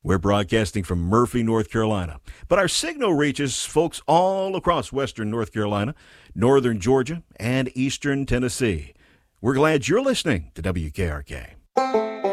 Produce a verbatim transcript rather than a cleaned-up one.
We're broadcasting from Murphy, North Carolina. But our signal reaches folks all across western North Carolina, northern Georgia, and eastern Tennessee. We're glad you're listening to W K R K.